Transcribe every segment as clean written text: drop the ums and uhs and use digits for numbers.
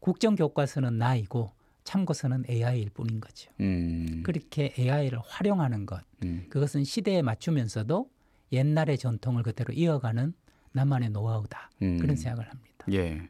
국정교과서는 나이고 참고서는 AI일 뿐인 거죠. 그렇게 AI를 활용하는 것, 그것은 시대에 맞추면서도 옛날의 전통을 그대로 이어가는 나만의 노하우다. 그런 생각을 합니다. 예.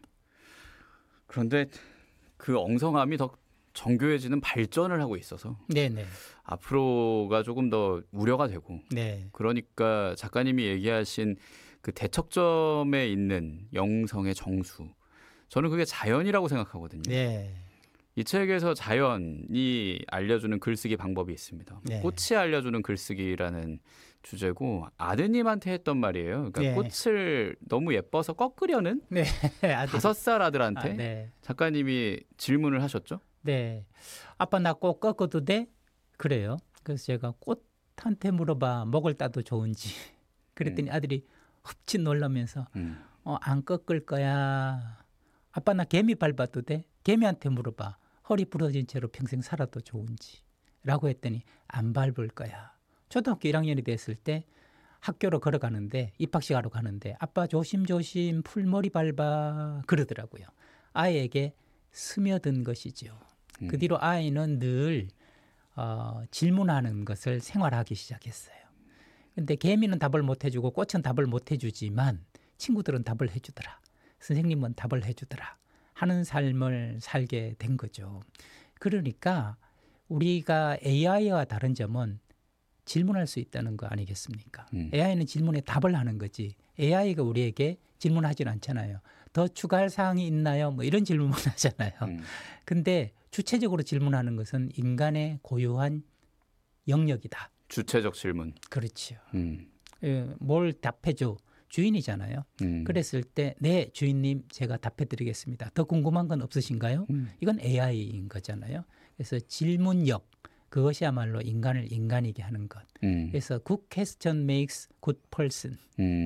그런데 그 엉성함이 더 정교해지는 발전을 하고 있어서 네네. 앞으로가 조금 더 우려가 되고 네. 그러니까 작가님이 얘기하신 그 대척점에 있는 영성의 정수 저는 그게 자연이라고 생각하거든요. 네. 이 책에서 자연이 알려주는 글쓰기 방법이 있습니다. 네. 꽃이 알려주는 글쓰기라는 주제고 아드님한테 했던 말이에요. 그러니까 네. 꽃을 너무 예뻐서 꺾으려는 네. 5살 아들한테 네. 작가님이 질문을 하셨죠? 네. 아빠 나 꽃 꺾어도 돼? 그래요. 그래서 제가 꽃한테 물어봐 먹을 따도 좋은지. 그랬더니 아들이 흡칫 놀라면서 안 꺾을 거야. 아빠 나 개미 밟아도 돼? 개미한테 물어봐. 허리 부러진 채로 평생 살아도 좋은지. 라고 했더니 안 밟을 거야. 초등학교 1학년이 됐을 때 학교로 걸어가는데 입학식 하러 가는데 아빠 조심조심 풀머리 밟아 그러더라고요. 아이에게 스며든 것이죠. 그 뒤로 아이는 늘 질문하는 것을 생활하기 시작했어요. 근데 개미는 답을 못 해주고 꽃은 답을 못 해주지만 친구들은 답을 해주더라. 선생님은 답을 해주더라. 하는 삶을 살게 된 거죠. 그러니까 우리가 AI와 다른 점은 질문할 수 있다는 거 아니겠습니까? AI는 질문에 답을 하는 거지. AI가 우리에게 질문하지는 않잖아요. 더 추가할 사항이 있나요? 뭐 이런 질문만 하잖아요. 근데 주체적으로 질문하는 것은 인간의 고유한 영역이다. 주체적 질문. 그렇죠. 뭘 답해줘? 주인이잖아요. 그랬을 때 네 주인님 제가 답해드리겠습니다. 더 궁금한 건 없으신가요? 이건 AI인 거잖아요. 그래서 질문력 그것이야말로 인간을 인간이게 하는 것. 그래서 good question makes good person.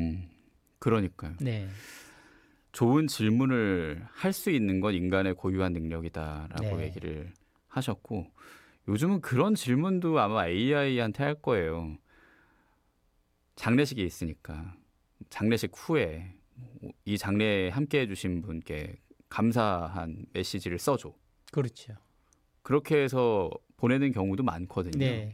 그러니까요. 네. 좋은 질문을 할 수 있는 건 인간의 고유한 능력이다라고 네. 얘기를 하셨고 요즘은 그런 질문도 아마 AI한테 할 거예요. 장례식이 있으니까 장례식 후에 이 장례에 함께해 주신 분께 감사한 메시지를 써줘. 그렇죠. 그렇게 해서 보내는 경우도 많거든요. 네.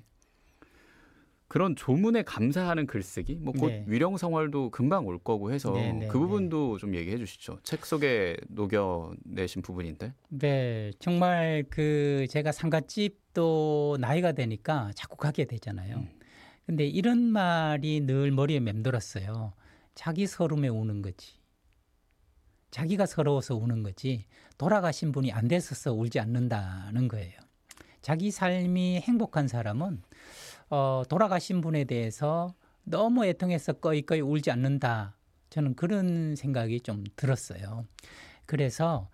그런 조문에 감사하는 글쓰기, 뭐 곧 네. 위령성월도 금방 올 거고 해서 네, 네, 그 부분도 좀 얘기해 주시죠. 책 속에 녹여내신 부분인데. 네, 정말 제가 상갓집도 나이가 되니까 자꾸 가게 되잖아요. 근데 이런 말이 늘 머리에 맴돌았어요. 자기 서름에 우는 거지. 자기가 서러워서 우는 거지. 돌아가신 분이 안 됐어서 울지 않는다는 거예요. 자기 삶이 행복한 사람은 돌아가신 분에 대해서 너무 애통해서 꺼이꺼이 울지 않는다. 저는 그런 생각이 좀 들었어요. 그래서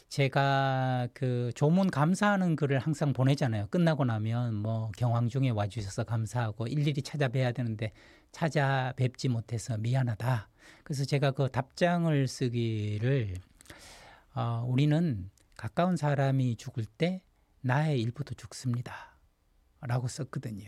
제가 그 조문 감사하는 글을 항상 보내잖아요. 끝나고 나면 뭐 경황 중에 와주셔서 감사하고 일일이 찾아뵈야 되는데 찾아뵙지 못해서 미안하다. 그래서 제가 그 답장을 쓰기를 우리는 가까운 사람이 죽을 때 나의 일부도 죽습니다. 라고 썼거든요.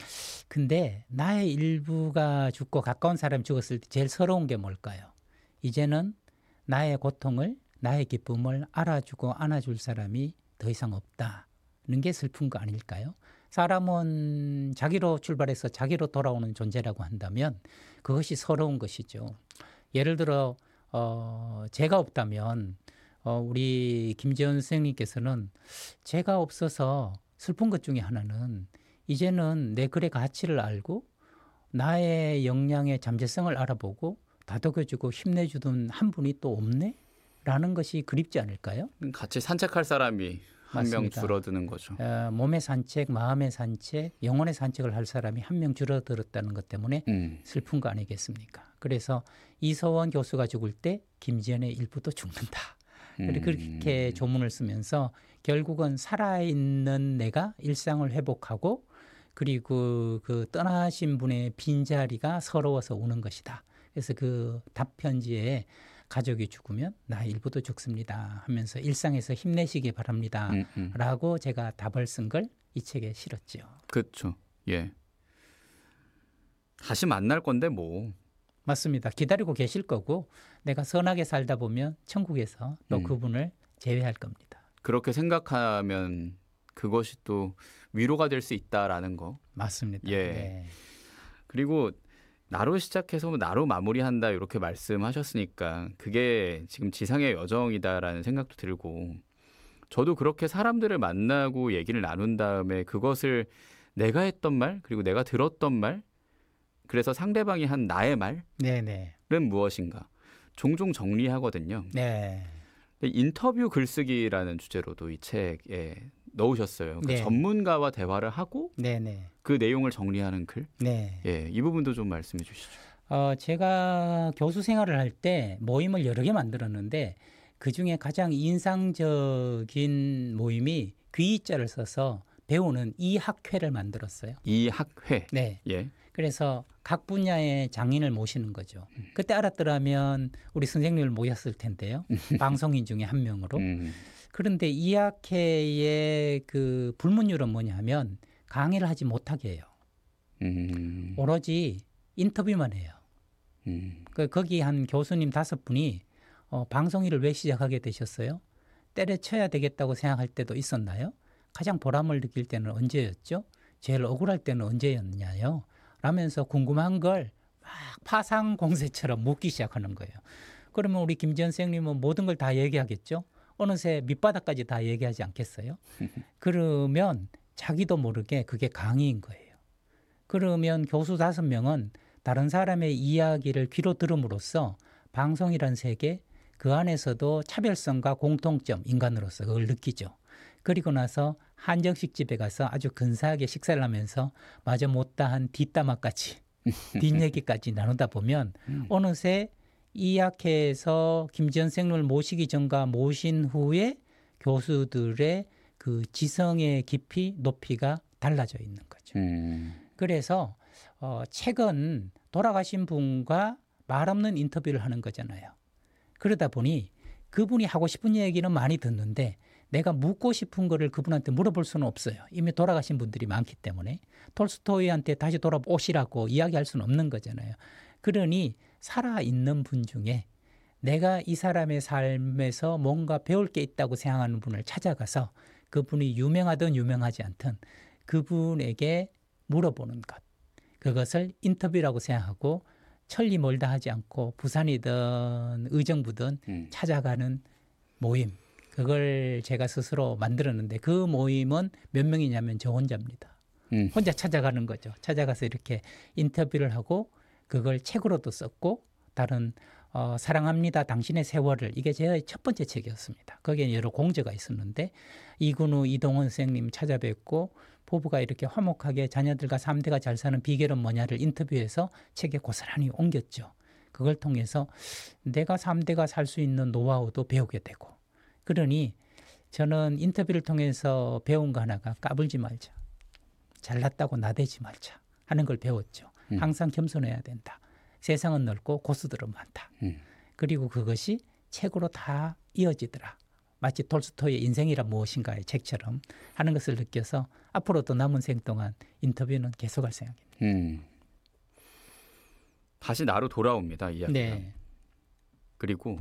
근데 나의 일부가 죽고 가까운 사람이 죽었을 때 제일 서러운 게 뭘까요? 이제는 나의 고통을 나의 기쁨을 알아주고 안아줄 사람이 더 이상 없다는 게 슬픈 거 아닐까요? 사람은 자기로 출발해서 자기로 돌아오는 존재라고 한다면 그것이 서러운 것이죠. 예를 들어 제가 없다면 우리 김재원 선생님께서는 제가 없어서 슬픈 것 중에 하나는 이제는 내 글의 가치를 알고 나의 역량의 잠재성을 알아보고 다독여주고 힘내주던 한 분이 또 없네? 라는 것이 그립지 않을까요? 같이 산책할 사람이 한 명 줄어드는 거죠. 몸의 산책, 마음의 산책, 영혼의 산책을 할 사람이 한 명 줄어들었다는 것 때문에 슬픈 거 아니겠습니까? 그래서 이서원 교수가 죽을 때 김지연의 일부도 죽는다. 그렇게 조문을 쓰면서 결국은 살아있는 내가 일상을 회복하고 그리고 그 떠나신 분의 빈자리가 서러워서 우는 것이다. 그래서 그 답편지에 가족이 죽으면 나 일부도 죽습니다 하면서 일상에서 힘내시기 바랍니다 라고 제가 답을 쓴 걸 이 책에 실었죠. 그렇죠. 예. 다시 만날 건데 뭐. 맞습니다. 기다리고 계실 거고 내가 선하게 살다 보면 천국에서 또 그분을 재회할 겁니다. 그렇게 생각하면 그것이 또 위로가 될 수 있다라는 거. 맞습니다. 예. 네. 그리고 나로 시작해서 나로 마무리한다 이렇게 말씀하셨으니까 그게 지금 지상의 여정이다라는 생각도 들고 저도 그렇게 사람들을 만나고 얘기를 나눈 다음에 그것을 내가 했던 말 그리고 내가 들었던 말 그래서 상대방이 한 나의 말은 네네. 무엇인가 종종 정리하거든요. 네. 근데 인터뷰 글쓰기라는 주제로도 이 책에 넣으셨어요. 그러니까 네. 전문가와 대화를 하고 네네. 그 내용을 정리하는 글. 네. 예, 이 부분도 좀 말씀해 주시죠. 제가 교수 생활을 할 때 모임을 여러 개 만들었는데 그 중에 가장 인상적인 모임이 귀자를 써서 배우는 이학회를 만들었어요. 이 학회. 네. 예. 그래서 각 분야의 장인을 모시는 거죠. 그때 알았더라면 우리 선생님을 모셨을 텐데요. 방송인 중에 한 명으로. 그런데 이학회의 그 불문율은 뭐냐면 강의를 하지 못하게 해요. 오로지 인터뷰만 해요. 거기 한 교수님 5분이 방송 일을 왜 시작하게 되셨어요? 때려쳐야 되겠다고 생각할 때도 있었나요? 가장 보람을 느낄 때는 언제였죠? 제일 억울할 때는 언제였냐요? 라면서 궁금한 걸 막 파상공세처럼 묻기 시작하는 거예요. 그러면 우리 김지연 선생님은 모든 걸 다 얘기하겠죠? 어느새 밑바닥까지 다 얘기하지 않겠어요? 그러면 자기도 모르게 그게 강의인 거예요. 그러면 교수 5명은 다른 사람의 이야기를 귀로 들음으로써 방송이란 세계 그 안에서도 차별성과 공통점 인간으로서 그걸 느끼죠. 그리고 나서 한정식 집에 가서 아주 근사하게 식사를 하면서 마저 못다한 뒷담화까지 뒷얘기까지 나누다 보면 어느새 이학회에서 김지연 선생님을 모시기 전과 모신 후에 교수들의 그 지성의 깊이 높이가 달라져 있는 거죠. 그래서 책은 돌아가신 분과 말 없는 인터뷰를 하는 거잖아요. 그러다 보니 그분이 하고 싶은 얘기는 많이 듣는데 내가 묻고 싶은 거를 그분한테 물어볼 수는 없어요. 이미 돌아가신 분들이 많기 때문에 톨스토이한테 다시 돌아오시라고 이야기할 수는 없는 거잖아요. 그러니 살아있는 분 중에 내가 이 사람의 삶에서 뭔가 배울 게 있다고 생각하는 분을 찾아가서 그분이 유명하든 유명하지 않든 그분에게 물어보는 것. 그것을 인터뷰라고 생각하고 천리 멀다 하지 않고 부산이든 의정부든 찾아가는 모임. 그걸 제가 스스로 만들었는데 그 모임은 몇 명이냐면 저 혼자입니다. 혼자 찾아가는 거죠. 찾아가서 이렇게 인터뷰를 하고 그걸 책으로도 썼고 다른 사랑합니다. 당신의 세월을 이게 제 첫 번째 책이었습니다. 거기에 여러 공저가 있었는데 이근우 이동원 선생님 찾아뵙고 부부가 이렇게 화목하게 자녀들과 3대가 잘 사는 비결은 뭐냐를 인터뷰해서 책에 고스란히 옮겼죠. 그걸 통해서 내가 3대가 살 수 있는 노하우도 배우게 되고 그러니 저는 인터뷰를 통해서 배운 거 하나가 까불지 말자. 잘났다고 나대지 말자 하는 걸 배웠죠. 항상 겸손해야 된다. 세상은 넓고 고수들은 많다. 그리고 그것이 책으로 다 이어지더라. 마치 톨스토이의 인생이란 무엇인가의 책처럼 하는 것을 느껴서 앞으로도 남은 생 동안 인터뷰는 계속할 생각입니다. 다시 나로 돌아옵니다. 이야기가. 네. 그리고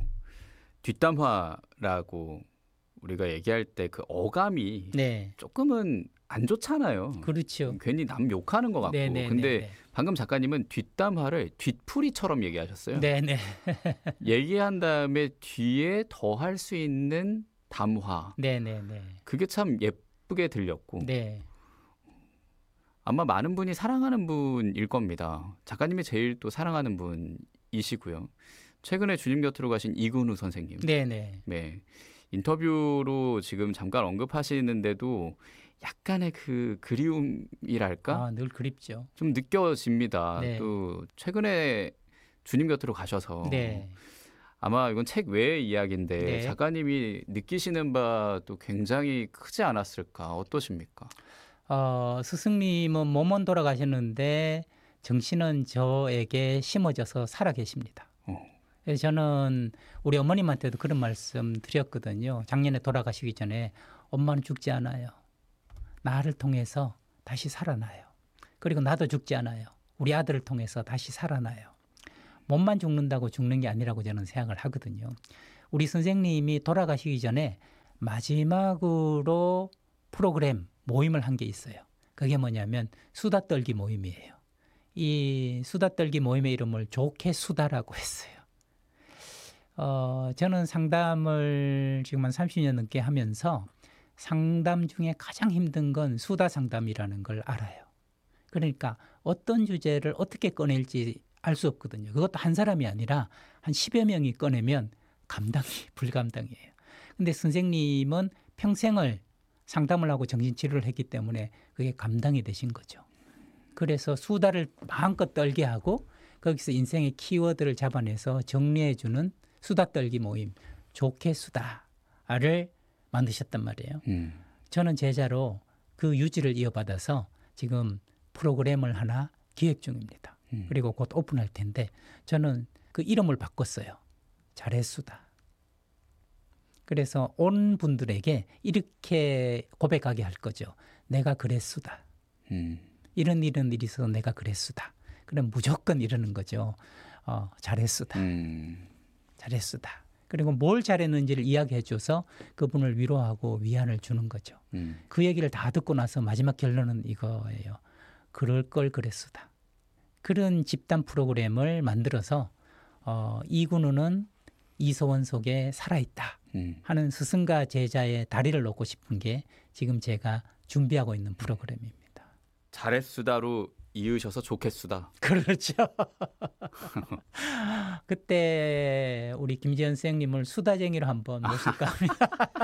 뒷담화라고 우리가 얘기할 때 그 어감이 네. 조금은 안 좋잖아요. 그렇죠. 괜히 남 욕하는 것 같고. 네네. 근데 방금 작가님은 뒷담화를 뒷풀이처럼 얘기하셨어요. 네네. 얘기한 다음에 뒤에 더 할 수 있는 담화. 네네네. 그게 참 예쁘게 들렸고. 네. 아마 많은 분이 사랑하는 분일 겁니다. 작가님이 제일 또 사랑하는 분이시고요. 최근에 주님 곁으로 가신 이근우 선생님. 네네. 네. 인터뷰로 지금 잠깐 언급하시는데도 약간의 그 그리움이랄까? 늘 그립죠. 좀 느껴집니다. 네. 또 최근에 주님 곁으로 가셔서 네. 아마 이건 책 외의 이야기인데 네. 작가님이 느끼시는 바도 굉장히 크지 않았을까? 어떠십니까? 스승님은 몸은 돌아가셨는데 정신은 저에게 심어져서 살아 계십니다. 그래서 저는 우리 어머님한테도 그런 말씀 드렸거든요. 작년에 돌아가시기 전에 엄마는 죽지 않아요. 나를 통해서 다시 살아나요. 그리고 나도 죽지 않아요. 우리 아들을 통해서 다시 살아나요. 몸만 죽는다고 죽는 게 아니라고 저는 생각을 하거든요. 우리 선생님이 돌아가시기 전에 마지막으로 프로그램 모임을 한 게 있어요. 그게 뭐냐면 수다 떨기 모임이에요. 이 수다 떨기 모임의 이름을 좋게 수다라고 했어요. 저는 상담을 지금 한 30년 넘게 하면서 상담 중에 가장 힘든 건 수다 상담이라는 걸 알아요. 그러니까 어떤 주제를 어떻게 꺼낼지 알 수 없거든요. 그것도 한 사람이 아니라 한 10여 명이 꺼내면 감당이 불감당이에요. 근데 선생님은 평생을 상담을 하고 정신치료를 했기 때문에 그게 감당이 되신 거죠. 그래서 수다를 마음껏 떨게 하고 거기서 인생의 키워드를 잡아내서 정리해주는 수다 떨기 모임, 좋게 수다를 만드셨단 말이에요. 저는 제자로 그 유지를 이어받아서 지금 프로그램을 하나 기획 중입니다. 그리고 곧 오픈할 텐데 저는 그 이름을 바꿨어요. 잘했수다. 그래서 온 분들에게 이렇게 고백하게 할 거죠. 내가 그랬수다. 이런 일이 있어서 내가 그랬수다. 그럼 무조건 이러는 거죠. 잘했수다. 잘했수다. 그리고 뭘 잘했는지를 이야기해줘서 그분을 위로하고 위안을 주는 거죠. 그 얘기를 다 듣고 나서 마지막 결론은 이거예요. 그럴 걸 그랬수다. 그런 집단 프로그램을 만들어서 이군우는 이소원 속에 살아있다 하는 스승과 제자의 다리를 놓고 싶은 게 지금 제가 준비하고 있는 프로그램입니다. 잘했수다로 이으셔서 좋겠수다. 그렇죠. 그때 우리 김지현 선생님을 수다쟁이로 한번 모실까 합니다.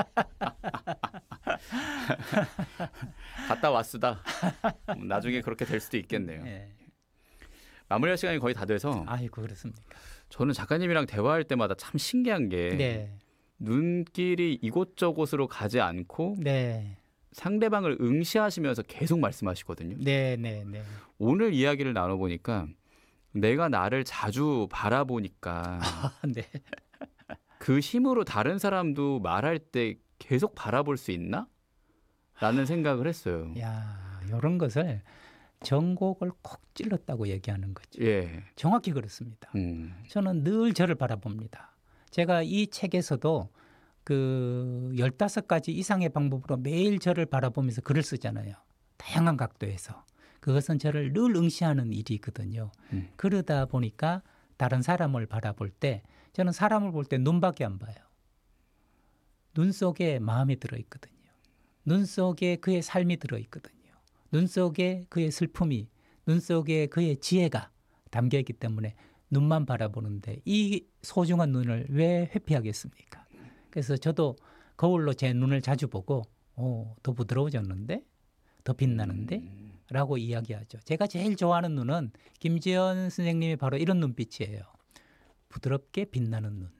갔다 왔수다. 나중에 그렇게 될 수도 있겠네요. 네. 마무리할 시간이 거의 다 돼서 아이고 그렇습니까? 저는 작가님이랑 대화할 때마다 참 신기한 게 네, 눈길이 이곳저곳으로 가지 않고 네, 상대방을 응시하시면서 계속 말씀하시거든요. 네, 네, 네. 오늘 이야기를 나눠보니까 내가 나를 자주 바라보니까 네. 그 힘으로 다른 사람도 말할 때 계속 바라볼 수 있나? 라는 생각을 했어요. 야, 이런 것을 전곡을 콕 찔렀다고 얘기하는 거죠. 예. 정확히 그렇습니다. 저는 늘 저를 바라봅니다. 제가 이 책에서도 그 15가지 이상의 방법으로 매일 저를 바라보면서 글을 쓰잖아요. 다양한 각도에서. 그것은 저를 늘 응시하는 일이거든요. 그러다 보니까 다른 사람을 바라볼 때 저는 사람을 볼 때 눈밖에 안 봐요. 눈 속에 마음이 들어있거든요. 눈 속에 그의 삶이 들어있거든요. 눈 속에 그의 슬픔이, 눈 속에 그의 지혜가 담겨있기 때문에 눈만 바라보는데 이 소중한 눈을 왜 회피하겠습니까? 그래서 저도 거울로 제 눈을 자주 보고 더 부드러워졌는데? 더 빛나는데? 라고 이야기하죠. 제가 제일 좋아하는 눈은 김지연 선생님이 바로 이런 눈빛이에요. 부드럽게 빛나는 눈.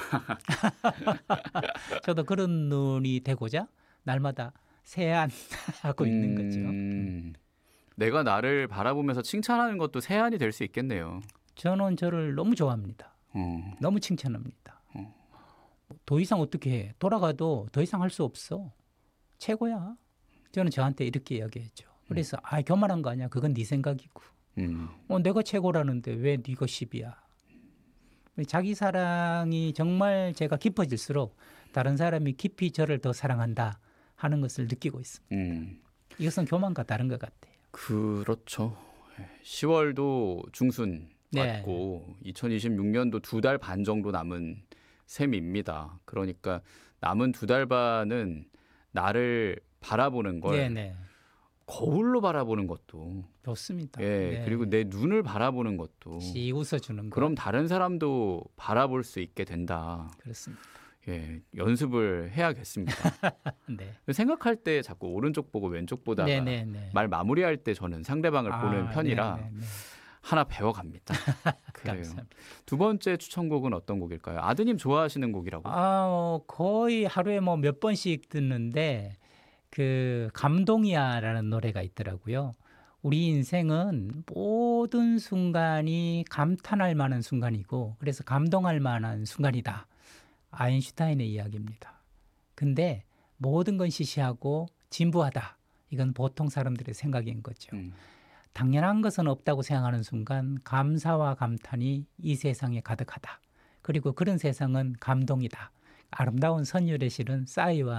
저도 그런 눈이 되고자 날마다 세안하고 있는 거죠. 내가 나를 바라보면서 칭찬하는 것도 세안이 될 수 있겠네요. 저는 저를 너무 좋아합니다. 너무 칭찬합니다. 더 이상 어떻게 해? 돌아가도 더 이상 할 수 없어. 최고야. 저는 저한테 이렇게 이야기했죠. 그래서 교만한 거 아니야. 그건 네 생각이고. 내가 최고라는데 왜 네가 10이야. 자기 사랑이 정말 제가 깊어질수록 다른 사람이 깊이 저를 더 사랑한다 하는 것을 느끼고 있습니다. 이것은 교만과 다른 것 같아요. 그렇죠. 10월도 중순 맞고 2026년도 2달 반 정도 남은 셈입니다. 그러니까 남은 2달 반은 나를 바라보는 걸 거울로 바라보는 것도 좋습니다. 그리고 내 눈을 바라보는 것도 씩 웃어주는 거. 그럼 다른 사람도 바라볼 수 있게 된다. 그렇습니다. 연습을 해야겠습니다. 생각할 때 자꾸 오른쪽 보고 왼쪽 보다가 말 마무리할 때 저는 상대방을 보는 편이라 하나 배워갑니다. 그래요. 두 번째 추천곡은 어떤 곡일까요? 아드님 좋아하시는 곡이라고? 거의 하루에 몇 번씩 듣는데 그 감동이야라는 노래가 있더라고요. 우리 인생은 모든 순간이 감탄할 만한 순간이고 그래서 감동할 만한 순간이다. 아인슈타인의 이야기입니다. 근데 모든 건 시시하고 진부하다. 이건 보통 사람들의 생각인 거죠. 당연한 것은 없다고 생각하는 순간 감사와 감탄이 이 세상에 가득하다. 그리고 그런 세상은 감동이다. 아름다운 선율의 시는 싸이와